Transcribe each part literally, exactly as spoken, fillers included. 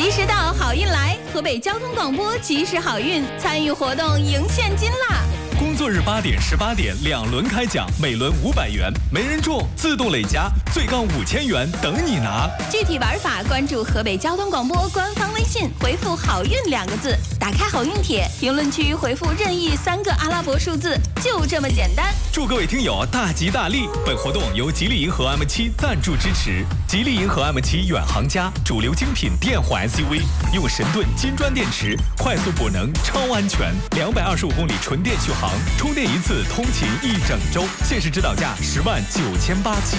及时到，好运来！河北交通广播及时好运，参与活动赢现金啦！ 工作日八点、十八点两轮开奖，每轮五百元，没人中自动累加，最高五千元等你拿。 具体玩法关注河北交通广播官方微信，回复“好运”两个字，打开好运帖，评论区回复任意三个阿拉伯数字，就这么简单。 祝各位听友大吉大利！本活动由吉利银河 M 七赞助支持。吉利银河 M 七远航家，主流精品电混 S U V， 用神盾金砖电池，快速补能，超安全，两百二十五公里纯电续航。充电一次通勤一整周，限时指导价十万九千八起。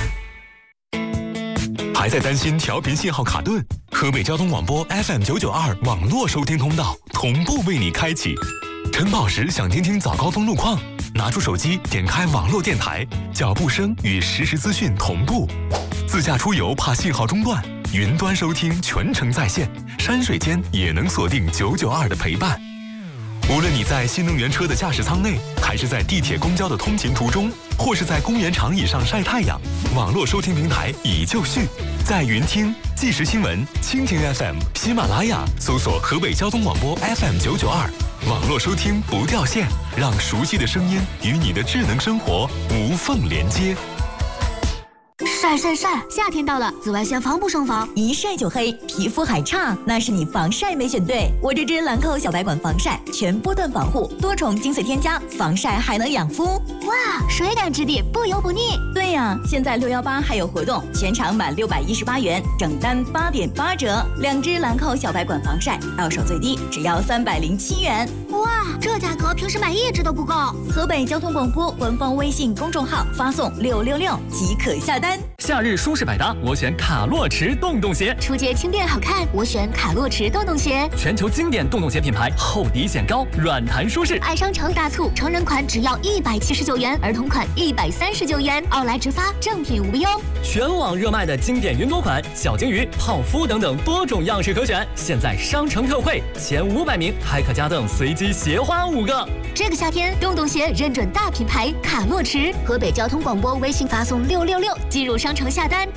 还在担心调频信号卡顿？河北交通广播 F M 九九二网络收听通道同步为你开启。晨跑时想听听早高峰路况，拿出手机点开网络电台，脚步声与实时资讯同步。自驾出游怕信号中断，云端收听全程在线，山水间也能锁定九九二的陪伴。无论你在新能源车的驾驶舱内，还是在地铁公交的通勤途中，或是在公园长椅上晒太阳，网络收听平台已就绪，在云听、即时新闻、蜻蜓 F M、喜马拉雅搜索河北交通广播 F M 九九二，网络收听不掉线，让熟悉的声音与你的智能生活无缝连接。 晒晒晒！夏天到了，紫外线防不胜防， 一晒就黑，皮肤还差，那是你防晒没选对。我这支兰蔻小白管防晒，全波段防护，多重精粹添加，防晒还能养肤。 哇，水感质地，不油不腻。 对呀、啊，现在六一八还有活动，全场满六百一十八元，整单八点八折。两支兰蔻小白管防晒，到手最低只要三百零七元。 哇，这价格平时买一支都不够。 河北交通广播官方微信公众号发送六六六即可下单。 夏日舒适百搭，我选卡洛驰洞洞鞋。 出街轻便好看，我选卡洛驰洞洞鞋。 全球经典洞洞鞋品牌，厚底显高，软弹舒适。 爱商城大促，成人款只要一百七十九元，儿童款一百三十九元，奥莱直发，正品无忧。 全网热卖的经典云朵款、小金鱼、泡芙等等多种样式可选，现在商城特惠，前五百名还可加赠随机鞋花五个。 这个夏天，洞洞鞋认准大品牌卡洛驰。河北交通广播微信发送六六六进入商城下单。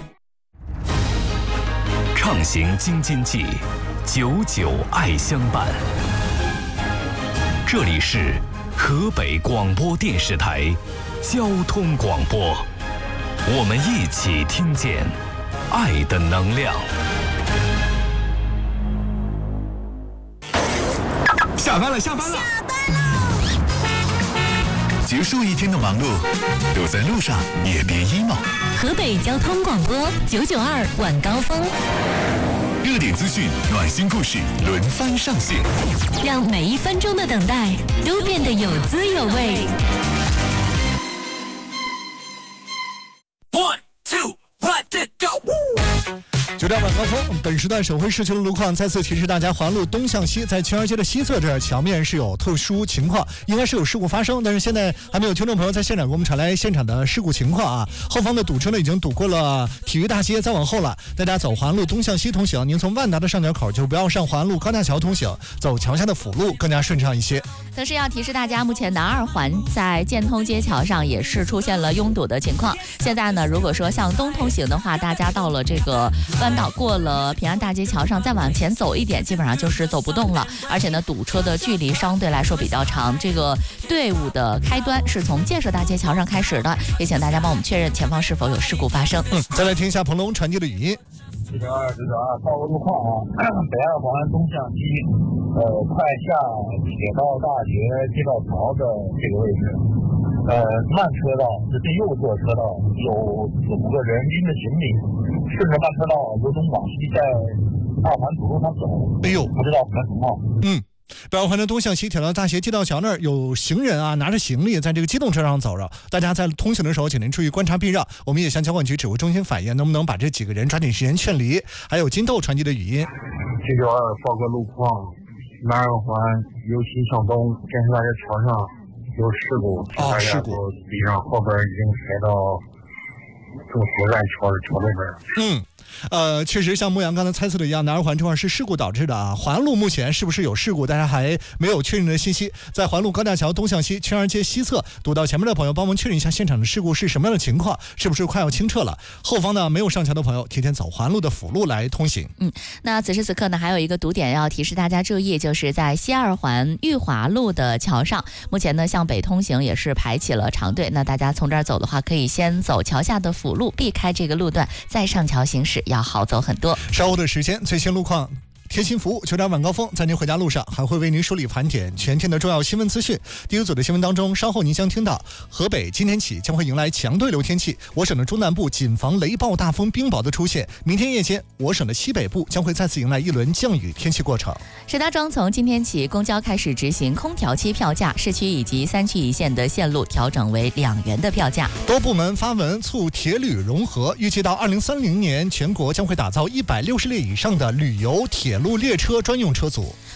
畅行京津冀，久久爱相伴。这里是河北广播电视台交通广播，我们一起听见爱的能量。下班了，下班了， 下班了！ 结束一天的忙碌，都在路上也别 emo。 河北交通广播九九二晚高峰， 热点资讯、暖心故事轮番上线， 让每一分钟的等待都变得有滋有味。 One two let it go。 九点晚高峰，本时段省会市区的路况再次提示大家，环路东向西，在秦二街的西侧这儿桥面是有特殊情况，应该是有事故发生，但是现在还没有听众朋友在现场给我们传来现场的事故情况啊。后方的堵车呢已经堵过了体育大街，再往后了，大家走环路东向西通行，您从万达的上角口就不要上环路高架桥通行，走桥下的辅路更加顺畅一些。 同时要提示大家，目前南二环在建通街桥上也是出现了拥堵的情况。现在呢，如果说向东通行的话，大家到了这个弯道过了平安大街桥上，再往前走一点，基本上就是走不动了。而且呢，堵车的距离相对来说比较长。这个队伍的开端是从建设大街桥上开始的，也请大家帮我们确认前方是否有事故发生。 嗯，再来听一下彭龙传递的语音。 九九二九九二，报个路况啊！北二环东向西，呃，快下铁道大学街道桥的这个位置，呃，慢车道，这是右侧车道，有四五个人拎着行李，顺着慢车道由东往西在二环主路上走。 哎呦， 不知道什么情况？ 嗯。北二环的东向西铁道大学街道桥那儿有行人啊，拿着行李在这个机动车上走着，大家在通行的时候请您注意观察避让。我们也向交管局指挥中心反映，能不能把这几个人抓紧时间劝离。还有金豆传递的语音。 九九二报个路况，南二环由西向东建设大街桥上有事故， 哦，事故， 避让，后边已经开到更实在朝朝这边。 嗯。呃，确实像牧羊刚才猜测的一样，南二环这块是事故导致的啊。环路目前是不是有事故，大家还没有确认的信息。在环路高架桥东向西圈儿街西侧堵到前面的朋友，帮忙确认一下现场的事故是什么样的情况，是不是快要清澈了？后方呢没有上桥的朋友，提前走环路的辅路来通行。 嗯，那此时此刻呢，还有一个堵点要提示大家注意，就是在西二环裕华路的桥上，目前呢向北通行也是排起了长队。那大家从这儿走的话，可以先走桥下的辅路，避开这个路段，再上桥行驶。要好走很多。 稍后的时间，最新路况贴心服务九点晚高峰，在您回家路上还会为您梳理盘点全天的重要新闻资讯。第一组的新闻当中，稍后您将听到河北今天起将会迎来强对流天气，我省的中南部谨防雷暴、大风、冰雹的出现。明天夜间，我省的西北部将会再次迎来一轮降雨天气过程。 石家庄从今天起，公交开始执行空调期票价，市区以及三区一线的线路调整为两元的票价。 多部门发文促铁旅融合，预计到二零三零年，全国将会打造一百六十列以上的旅游铁路列车专用车组。